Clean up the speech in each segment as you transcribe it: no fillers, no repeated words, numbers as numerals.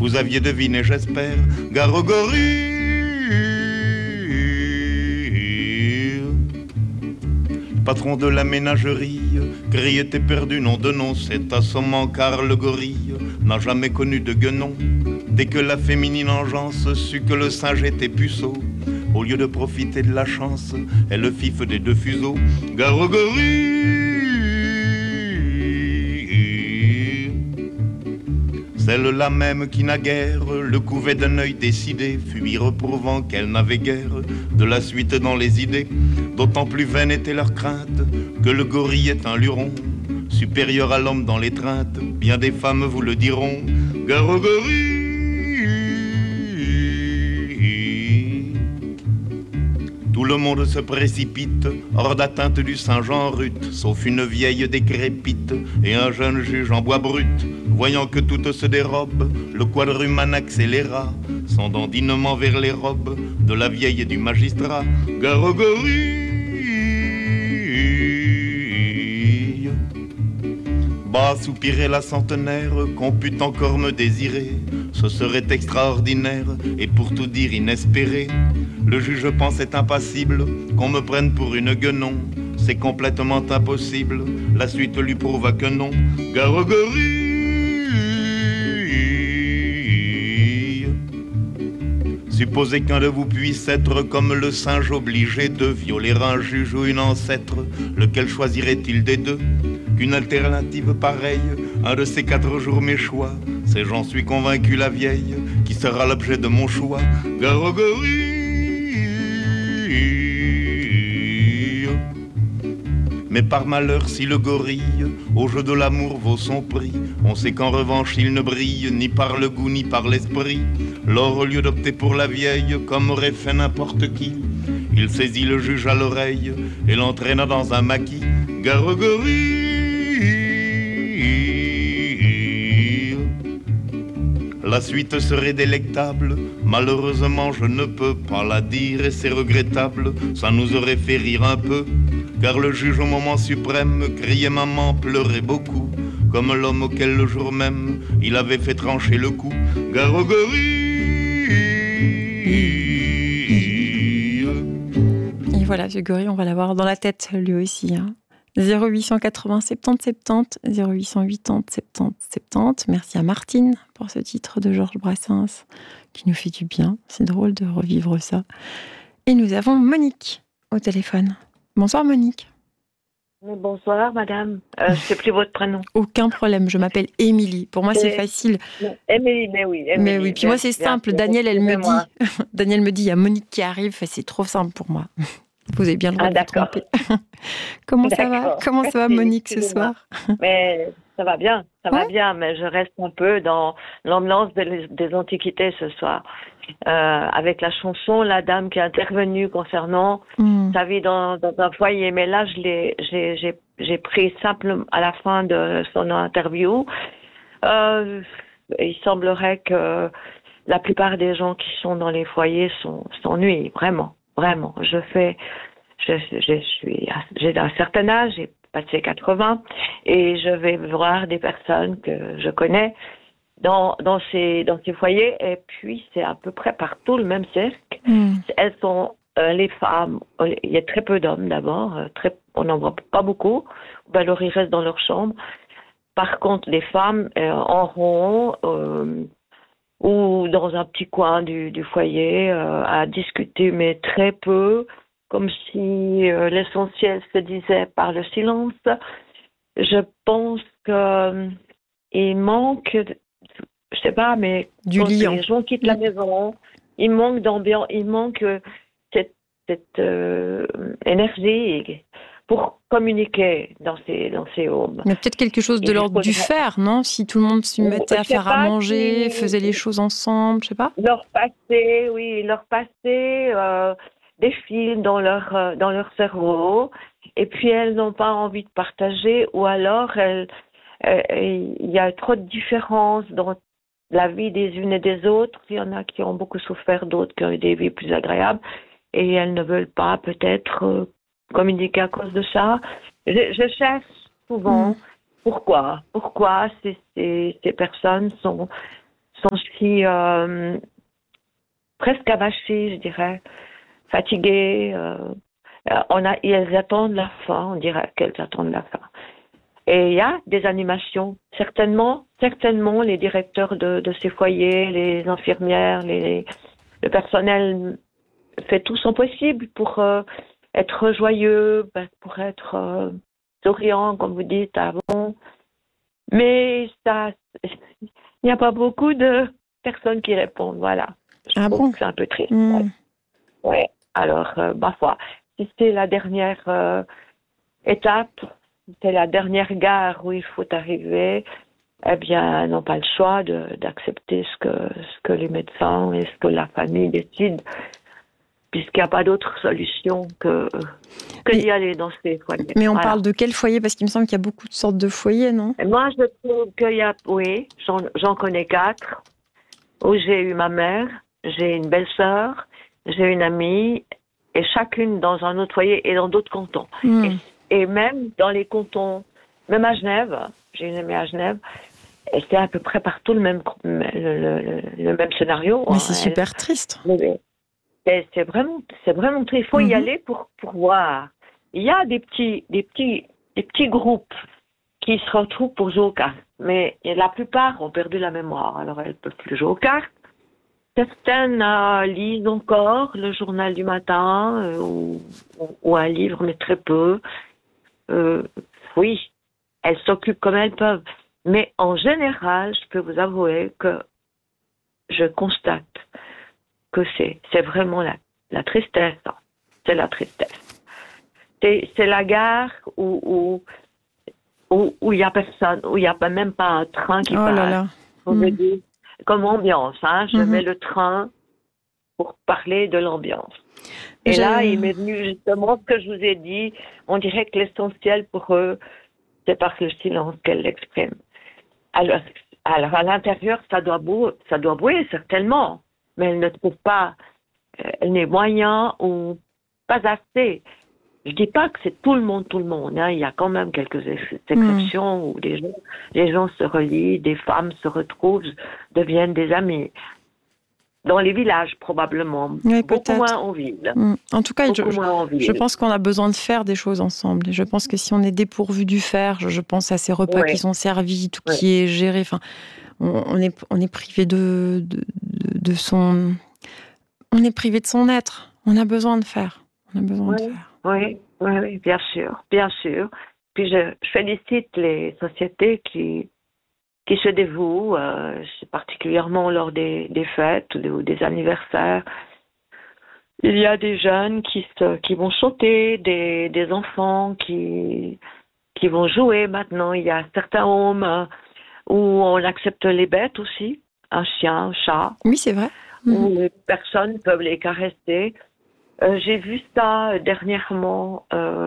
Vous aviez deviné, j'espère, gare au gorille. Patron de la ménagerie, grille était perdu, nom de nom, c'est assommant car le gorille n'a jamais connu de guenon. Dès que la féminine engeance sut que le singe était puceau, au lieu de profiter de la chance, elle le fif des deux fuseaux. Gare au gorille. Celle-là même qui naguère le couvait d'un œil décidé, fut lui reprouvant qu'elle n'avait guère de la suite dans les idées. D'autant plus vaine était leur crainte que le gorille est un luron, supérieur à l'homme dans l'étreinte, bien des femmes vous le diront. Gare au gorille. Tout le monde se précipite hors d'atteinte du singe en rut, sauf une vieille décrépite et un jeune juge en bois brut. Voyant que tout se dérobe, le quadrumane accéléra son dandinement vers les robes de la vieille et du magistrat. Gare au gorille. Bas soupirait la centenaire, qu'on pût encore me désirer, ce serait extraordinaire et pour tout dire inespéré. Le juge pensait impassible qu'on me prenne pour une guenon, c'est complètement impossible, la suite lui prouva que non. Gare au gorille. Supposez qu'un de vous puisse être comme le singe obligé de violer un juge ou une ancêtre, lequel choisirait-il des deux? Qu'une alternative pareille, un de ces 4 jours mes choix, c'est j'en suis convaincu la vieille, qui sera l'objet de mon choix. Gare au gorille. Mais par malheur si le gorille au jeu de l'amour vaut son prix, on sait qu'en revanche il ne brille ni par le goût ni par l'esprit. Lors au lieu d'opter pour la vieille comme aurait fait n'importe qui, il saisit le juge à l'oreille et l'entraîna dans un maquis. Gare au gorille. La suite serait délectable, malheureusement je ne peux pas la dire et c'est regrettable, ça nous aurait fait rire un peu, car le juge au moment suprême criait maman, pleurait beaucoup, comme l'homme auquel le jour même il avait fait trancher le cou. Gare au gorille. Et voilà, ce gorille, on va l'avoir dans la tête lui aussi, hein. 0880 70 70, 0880 70 70. Merci à Martine pour ce titre de Georges Brassens qui nous fait du bien. C'est drôle de revivre ça. Et nous avons Monique au téléphone. Bonsoir Monique. Bonsoir madame. Je ne sais plus votre prénom. Aucun problème, je m'appelle Émilie. Pour moi c'est facile. Émilie, mais oui. Mais oui, puis moi c'est simple. Daniel, elle me dit, Daniel me dit, il y a Monique qui arrive. C'est trop simple pour moi. Vous avez bien le droit de vous tromper. Comment ça va Monique ce soir? Mais ça va bien, va bien, mais je reste un peu dans l'ambiance des antiquités ce soir. Avec la chanson, la dame qui est intervenue concernant sa vie dans un foyer. Mais là, j'ai pris simplement à la fin de son interview. Il semblerait que la plupart des gens qui sont dans les foyers s'ennuient, vraiment. Vraiment, j'ai un certain âge, j'ai passé 80, et je vais voir des personnes que je connais dans ces foyers, et puis c'est à peu près partout le même cercle. Elles sont les femmes, il y a très peu d'hommes d'abord, on n'en voit pas beaucoup, alors ils restent dans leur chambre. Par contre, les femmes en rond, ou dans un petit coin du foyer, à discuter, mais très peu, comme si l'essentiel se disait par le silence. Je pense qu'il manque, je sais pas, mais du liant. Les gens quittent la maison, il manque d'ambiance, il manque cette énergie pour communiquer dans ces homes. Mais peut-être quelque chose de l'ordre du faire, non? Si tout le monde se mettait à faire à manger, faisait les choses ensemble, je sais pas. Leur passé défile dans leur cerveau, et puis elles n'ont pas envie de partager, ou alors il y a trop de différences dans la vie des unes et des autres. Il y en a qui ont beaucoup souffert, d'autres qui ont eu des vies plus agréables, et elles ne veulent pas peut-être communiquer à cause de ça. Je cherche souvent pourquoi ces personnes sont si presque abâchées, je dirais, fatiguées. Elles attendent la fin, on dirait qu'elles attendent la fin. Et il y a des animations, certainement, les directeurs de ces foyers, les infirmières, le personnel fait tout son possible pour être joyeux, pour être souriant, comme vous dites avant. Mais il n'y a pas beaucoup de personnes qui répondent, voilà. Je trouve que c'est un peu triste. Ouais. Alors, ma foi, si c'est la dernière étape, c'est la dernière gare où il faut arriver, eh bien, elles n'ont pas le choix d'accepter ce que les médecins et ce que la famille décident, puisqu'il n'y a pas d'autre solution que d'y aller dans ces foyers. Mais on parle de quel foyer? Parce qu'il me semble qu'il y a beaucoup de sortes de foyers, non? Et moi, je trouve qu'il y a, oui, j'en connais 4, où j'ai eu ma mère, j'ai une belle-sœur, j'ai une amie, et chacune dans un autre foyer et dans d'autres cantons. Et même dans les cantons, même à Genève, j'ai une amie à Genève, et c'est à peu près partout le même scénario. Mais c'est super triste. C'est vraiment triste. Il faut y aller pour voir. Il y a des petits groupes qui se retrouvent pour jouer aux cartes, mais la plupart ont perdu la mémoire, alors elles ne peuvent plus jouer aux cartes. Certaines lisent encore le journal du matin ou un livre, mais très peu. Oui, elles s'occupent comme elles peuvent. Mais en général, je peux vous avouer que je constate que c'est vraiment la tristesse. C'est la tristesse. C'est la gare où il n'y a personne, où il n'y a même pas un train qui passe. Là là. Comme ambiance, je mets le train pour parler de l'ambiance. Et là, il m'est venu justement ce que je vous ai dit. On dirait que l'essentiel pour eux, c'est par le silence qu'elles l'expriment. Alors à l'intérieur, ça doit bouer certainement, mais elles ne trouvent pas les moyens ou pas assez. Je dis pas que c'est tout le monde. Il y a quand même quelques exceptions où les gens se relient, des femmes se retrouvent, deviennent des amis. Dans les villages, probablement. Oui, beaucoup moins en ville. En tout cas, je pense qu'on a besoin de faire des choses ensemble. Et je pense que si on est dépourvu du faire, je pense à ces repas qui sont servis, tout qui est géré. Enfin, on est privé de son... On est privé de son être. On a besoin de faire. Oui, bien sûr. Puis je félicite les sociétés qui se dévouent, particulièrement lors des fêtes ou des anniversaires. Il y a des jeunes qui vont sauter, des enfants qui vont jouer maintenant. Il y a certains homes où on accepte les bêtes aussi, un chien, un chat. Oui, c'est vrai. Où les personnes peuvent les caresser. J'ai vu ça dernièrement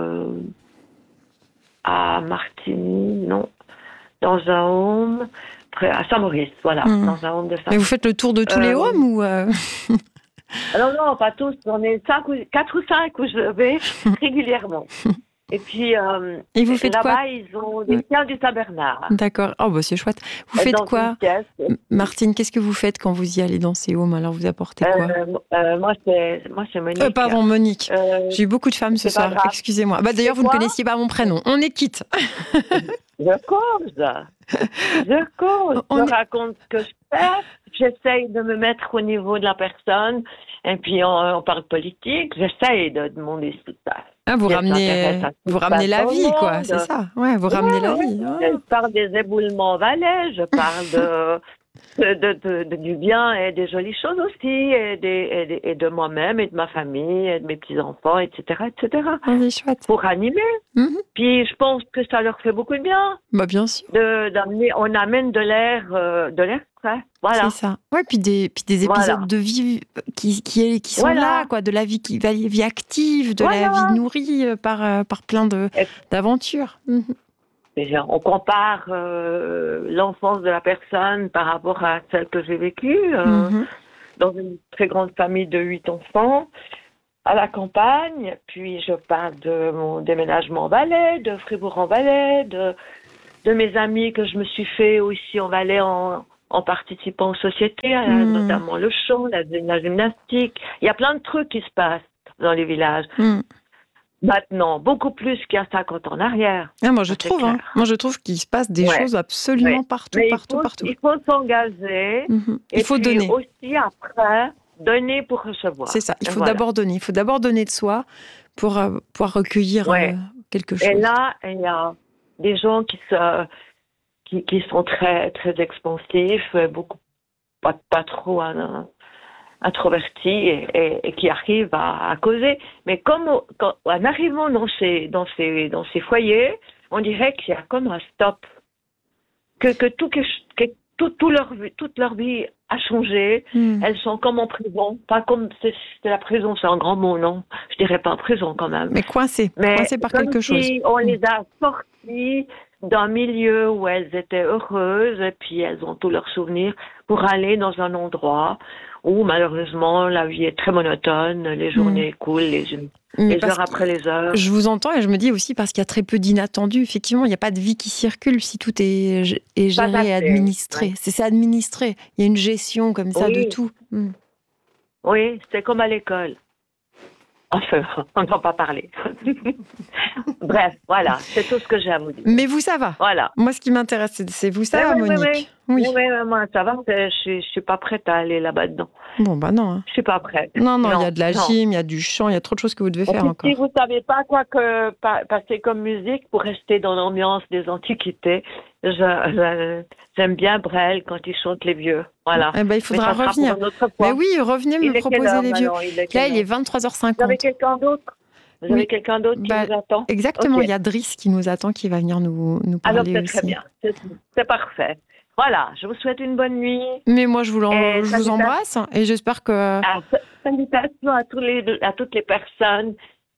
à Martigny, dans un home, à Saint-Maurice, voilà, dans un home de Saint-Maurice. Mais vous faites le tour de tous les homes ou Non, pas tous, on est 4 ou 5 où je vais régulièrement. Et puis, et vous faites là-bas, quoi? ils ont des chiens du Saint-Bernard. D'accord. Oh, c'est chouette. Vous faites quoi, Martine? Qu'est-ce que vous faites quand vous y allez dans ces homes? Alors, vous apportez quoi? Moi, c'est Monique. Pardon, Monique. J'ai eu beaucoup de femmes ce soir. Excusez-moi. D'ailleurs, vous ne connaissiez pas mon prénom. On est quitte. Je cause. Je raconte ce que je fais. J'essaye de me mettre au niveau de la personne. Et puis, on parle politique. J'essaye de demander tout ça. Vous ramenez la vie, quoi, c'est ça. Ouais, vous ramenez la vie. Je parle des éboulements valais, je parle du bien et des jolies choses aussi, et de moi-même, et de ma famille, et de mes petits-enfants, etc., etc. C'est chouette. Pour animer. Puis je pense que ça leur fait beaucoup de bien. Bien sûr. On amène de l'air frais. Voilà. C'est ça. Ouais, puis des épisodes de vie qui sont là, quoi, de la vie vie active, de la vie nourrie par plein d'aventures. Déjà, on compare l'enfance de la personne par rapport à celle que j'ai vécue dans une très grande famille de 8 enfants à la campagne. Puis je parle de mon déménagement en Valais, de Fribourg en Valais, de mes amis que je me suis fait aussi en Valais en en participant aux sociétés, notamment le chant, la gymnastique. Il y a plein de trucs qui se passent dans les villages. Maintenant, beaucoup plus qu'il y a 50 ans en arrière. Moi, je trouve qu'il se passe des choses absolument partout, mais partout. Il faut s'engager. Il faut donner. Aussi, après, donner pour recevoir. C'est ça. Il faut d'abord donner. Il faut d'abord donner de soi pour pouvoir recueillir quelque chose. Et là, il y a des gens qui sont très, très expansifs, beaucoup, pas trop introvertis et qui arrivent à causer. Mais en arrivant dans ces foyers, on dirait qu'il y a comme un stop. Toute leur vie a changé. Elles sont comme en prison. Pas comme c'est la prison, c'est un grand mot, non? Je dirais pas en prison quand même. Mais coincées par quelque chose. Si on les a sorties d'un milieu où elles étaient heureuses et puis elles ont tous leurs souvenirs pour aller dans un endroit où malheureusement la vie est très monotone, les journées coulent, les heures après les heures. Je vous entends et je me dis aussi parce qu'il y a très peu d'inattendus. Effectivement, il n'y a pas de vie qui circule si tout est géré et administré. Ouais. C'est administré. Il y a une gestion comme ça de tout. Oui, c'est comme à l'école. Enfin, on ne va pas parler. Bref, voilà, c'est tout ce que j'ai à vous dire. Mais vous, ça va. Voilà. Moi, ce qui m'intéresse, c'est vous, ça va, Monique. Oui, moi, ça va. Je suis pas prête à aller là-bas dedans. Bon, bah non. Je suis pas prête. Non, il y a de la gym, il y a du chant, il y a trop de choses que vous devez faire encore. Si vous savez pas quoi que passer comme musique pour rester dans l'ambiance des antiquités, j'aime bien Brel quand il chante les vieux. Voilà. Il faudra revenir. Mais oui, revenez me proposer les vieux. Là, il est 23h50. Vous avez quelqu'un d'autre? Vous avez quelqu'un d'autre qui vous attend? Exactement, il y a Driss qui nous attend, qui va venir nous parler aussi. Alors, c'est très bien. C'est parfait. Voilà, je vous souhaite une bonne nuit. Mais moi, je vous embrasse et j'espère que... Salutations à toutes les personnes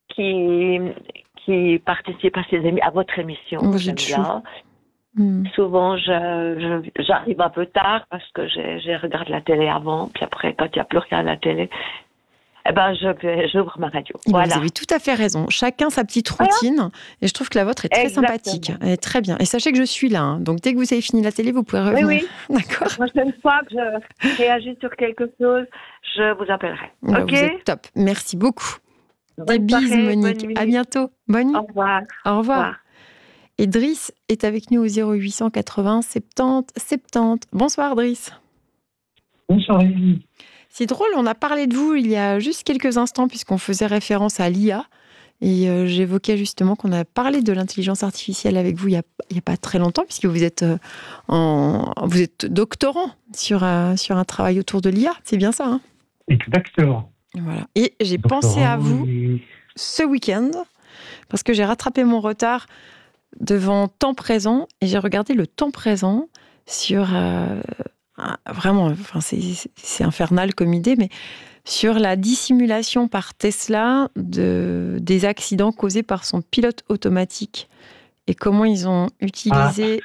qui participent à votre émission. Vous êtes chou. Souvent, j'arrive un peu tard parce que je regarde la télé avant, puis après, quand il n'y a plus rien à la télé, j'ouvre ma radio. Voilà. Vous avez tout à fait raison. Chacun sa petite routine. Et je trouve que la vôtre est très sympathique. Elle est très bien. Et sachez que je suis là. Donc, dès que vous avez fini la télé, vous pouvez revenir. Oui. D'accord. La prochaine fois que je réagis sur quelque chose, je vous appellerai. OK? Vous êtes top. Merci beaucoup. Des bises, Monique. À bientôt. Bonne nuit. Au revoir. Au revoir. Et Driss est avec nous au 0880 70 70. Bonsoir, Driss. Bonsoir, Émilie. C'est drôle, on a parlé de vous il y a juste quelques instants puisqu'on faisait référence à l'IA et j'évoquais justement qu'on a parlé de l'intelligence artificielle avec vous il y a pas très longtemps puisque vous êtes doctorant sur un travail autour de l'IA, c'est bien ça, hein? Exactement. Voilà. Et j'ai pensé à vous ce week-end parce que j'ai rattrapé mon retard devant Temps présent et j'ai regardé le Temps présent sur... vraiment, c'est infernal comme idée, mais sur la dissimulation par Tesla des accidents causés par son pilote automatique et comment ils ont utilisé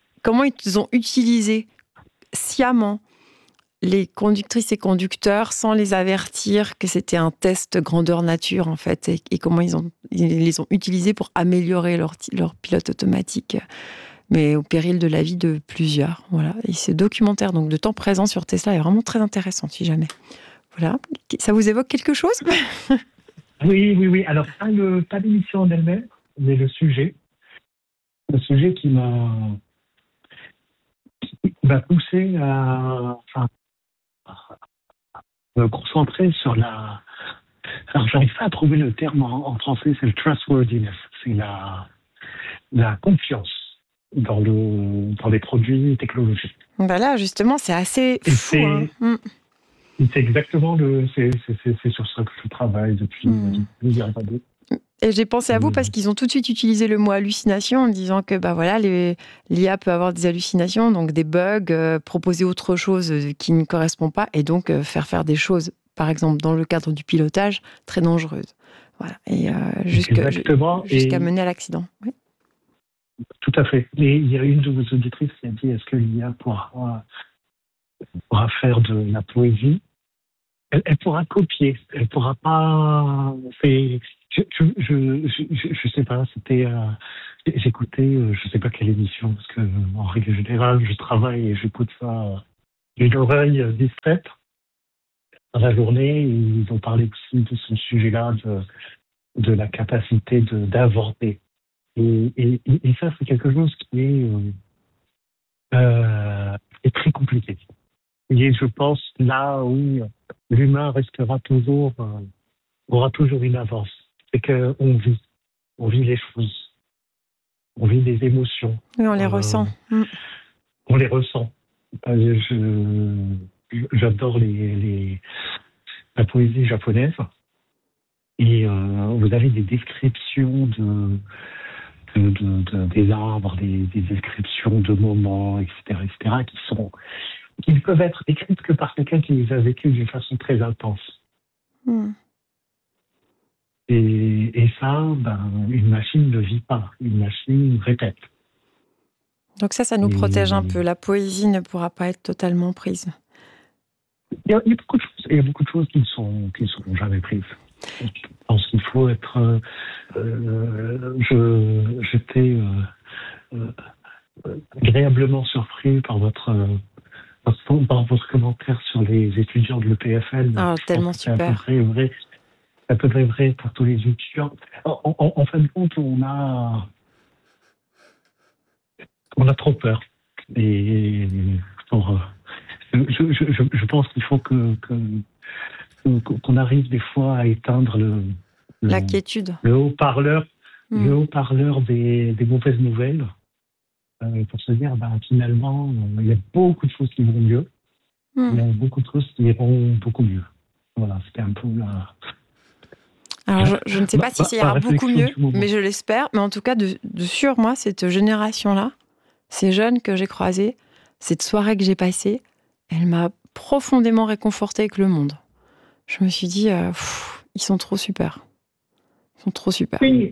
sciemment les conductrices et conducteurs sans les avertir que c'était un test grandeur nature en fait et comment ils les ont utilisés pour améliorer leur pilote automatique. Mais au péril de la vie de plusieurs. Voilà. Et ce documentaire donc, de Temps présent sur Tesla est vraiment très intéressant, si jamais. Voilà. Ça vous évoque quelque chose? Oui. Alors, pas l'émission en elle-même, mais le sujet. Le sujet qui m'a poussé à me concentrer sur la... Alors, j'arrive pas à trouver le terme en français, c'est le trustworthiness. C'est la confiance dans les produits technologiques. Là, justement, c'est assez fou. C'est exactement c'est sur ça que je travaille depuis plusieurs années. Et j'ai pensé à vous parce qu'ils ont tout de suite utilisé le mot hallucination en disant que l'IA peut avoir des hallucinations, donc des bugs, proposer autre chose qui ne correspond pas et donc faire des choses, par exemple dans le cadre du pilotage, très dangereuses. Voilà. Et jusqu'à mener à l'accident. Oui. Tout à fait. Et il y a une de vos auditrices qui a dit est-ce que l'IA pourra faire de la poésie? Elle pourra copier. Elle pourra pas. Je sais pas. C'était. J'écoutais. Je sais pas quelle émission parce que en règle générale, je travaille et j'écoute ça d'une oreille distraite dans la journée. Ils ont parlé aussi de ce sujet-là, de la capacité d'inventer. Et ça, c'est quelque chose qui est très compliqué. Et je pense là où l'humain restera toujours, aura toujours une avance. C'est qu'on vit les choses, on vit les émotions. Oui, on les ressent. On les ressent. J'adore la poésie japonaise. Et vous avez des descriptions des arbres, des descriptions de moments, etc., qui ne peuvent être décrites que par quelqu'un qui les a vécues d'une façon très intense. Et ça, une machine ne vit pas. Une machine répète. Donc ça nous protège un peu. La poésie ne pourra pas être totalement prise. Il y a beaucoup de choses qui ne sont jamais prises. Je pense qu'il faut être... j'étais agréablement surpris par votre commentaire sur les étudiants de l'EPFL. Ah, tellement super. C'est à peu près vrai pour tous les étudiants. En fin de compte, on a trop peur. Et je pense qu'il faut qu'on arrive des fois à éteindre la quiétude. Le haut-parleur des mauvaises nouvelles. Pour se dire, finalement, il y a beaucoup de choses qui vont mieux. Il y a beaucoup de choses qui iront beaucoup mieux. Voilà, c'était un peu la... Alors, je ne sais pas si ça ira beaucoup mieux, mais je l'espère. Mais en tout cas, de sûr, moi, cette génération-là, ces jeunes que j'ai croisés, cette soirée que j'ai passée, elle m'a profondément réconfortée avec le monde. Je me suis dit, ils sont trop super. Ils sont trop super. Oui,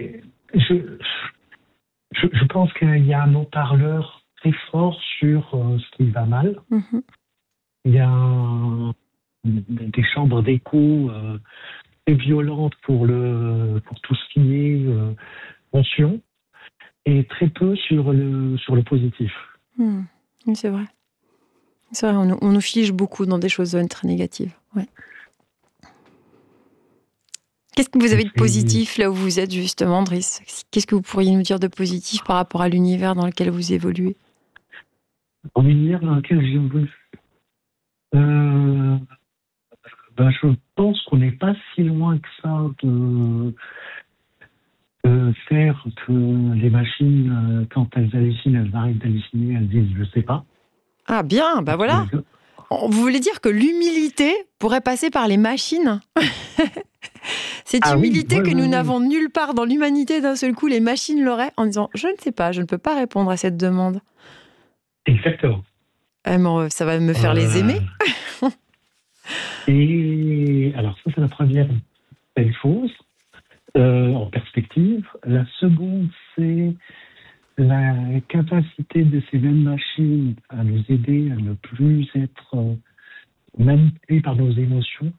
je pense qu'il y a un haut-parleur très fort sur ce qui va mal. Mm-hmm. Il y a des chambres d'écho très violentes pour tout ce qui est tension et très peu sur le positif. Oui, c'est vrai. C'est vrai, on nous fige beaucoup dans des choses très négatives. Ouais. Qu'est-ce que vous avez de positif là où vous êtes justement, Driss ? Qu'est-ce que vous pourriez nous dire de positif par rapport à l'univers dans lequel vous évoluez ? L'univers dans lequel j'évolue, je pense qu'on n'est pas si loin que ça de faire que les machines, quand elles hallucinent, elles arrêtent d'halluciner, elles disent « je sais pas ». Ah bien, voilà. Vous voulez dire que l'humilité pourrait passer par les machines ? Cette humilité que nous n'avons nulle part dans l'humanité, d'un seul coup, les machines l'auraient en disant « je ne sais pas, je ne peux pas répondre à cette demande ». Exactement. Ça va me faire les aimer. Et alors ça, c'est la première belle chose en perspective. La seconde, c'est la capacité de ces mêmes machines à nous aider à ne plus être manipulés par nos émotions.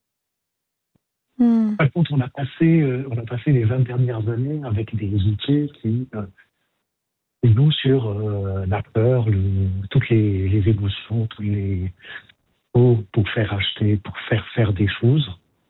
Par contre, on a passé les 20 dernières années avec des outils qui jouent sur la peur, toutes les émotions, pour faire acheter, pour faire des choses.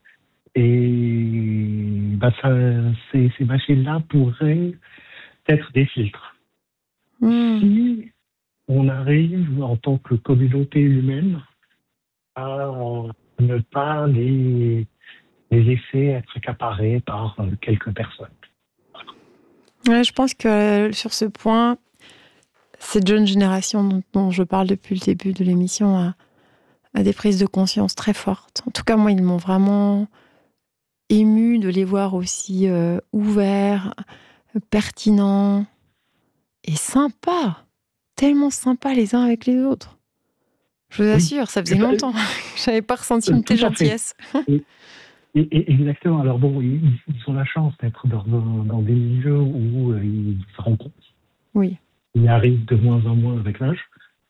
Et ces machines-là pourraient être des filtres. Si on arrive, en tant que communauté humaine, à ne pas les laisser être accaparés par quelques personnes. Ouais, je pense que sur ce point, cette jeune génération dont je parle depuis le début de l'émission a des prises de conscience très fortes. En tout cas, moi, ils m'ont vraiment ému de les voir aussi ouverts, pertinents et sympas. Tellement sympas les uns avec les autres. Je vous assure, ça faisait longtemps. Je n'avais pas ressenti une telle gentillesse. Et exactement. Alors bon, ils ont la chance d'être dans des milieux où ils se rencontrent. Oui. Ils arrivent de moins en moins avec l'âge.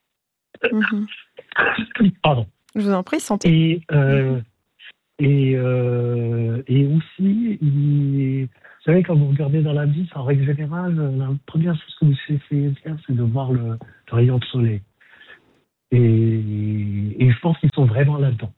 Pardon. Je vous en prie, santé. Et aussi, vous savez, quand vous regardez dans la vie, en règle générale, la première chose que vous essayez de faire, c'est de voir le rayon de soleil. Et je pense qu'ils sont vraiment là-dedans.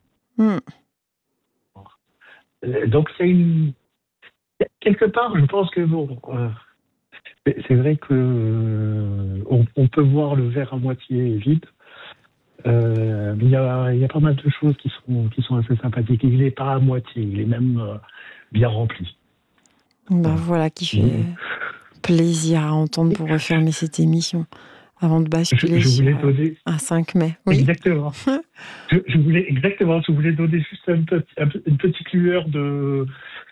Donc quelque part, je pense que c'est vrai que on peut voir le verre à moitié vide. Mais il y a pas mal de choses qui sont assez sympathiques. Il n'est pas à moitié, il est même bien rempli. Voilà, qui fait plaisir à entendre pour refermer cette émission avant de basculer sur un 5 mai. Oui. Exactement. Je voulais donner juste une petite lueur de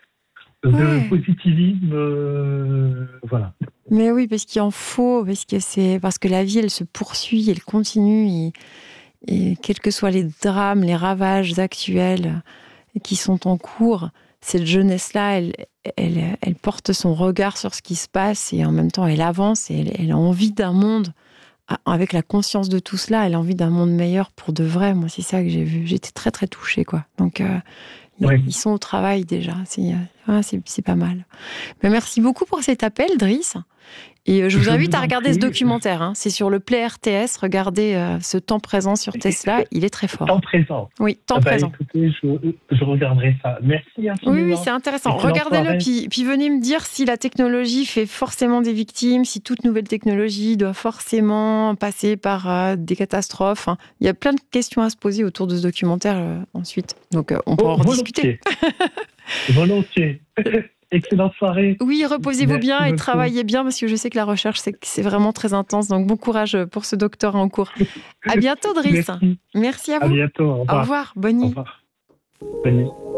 positivisme. Voilà. Mais oui, parce qu'il en faut, parce que la vie, elle se poursuit, elle continue, et quels que soient les drames, les ravages actuels qui sont en cours, cette jeunesse-là, elle porte son regard sur ce qui se passe, et en même temps, elle avance, et elle a envie d'un monde, avec la conscience de tout cela, elle a envie d'un monde meilleur pour de vrai. Moi, c'est ça que j'ai vu. J'étais très, très touchée, quoi. Donc, ils sont au travail déjà. C'est pas mal. Mais merci beaucoup pour cet appel, Driss. Et je vous invite à regarder ce documentaire. C'est sur le Play RTS. Regardez ce temps présent sur Tesla. Il est très fort. Temps présent. Oui, temps présent. Écoutez, je regarderai ça. Merci infiniment. Oui, c'est intéressant. Regardez-le, puis venez me dire si la technologie fait forcément des victimes, si toute nouvelle technologie doit forcément passer par des catastrophes. Il y a plein de questions à se poser autour de ce documentaire ensuite. Donc, on peut en rediscuter. Volontiers. Excellente soirée. Oui, reposez-vous bien et travaillez bien, parce que je sais que la recherche, c'est vraiment très intense. Donc, bon courage pour ce doctorat en cours. À bientôt, Driss. Merci à vous. À bientôt. Au revoir. Au revoir. Bonne nuit. Au revoir. Bonne nuit.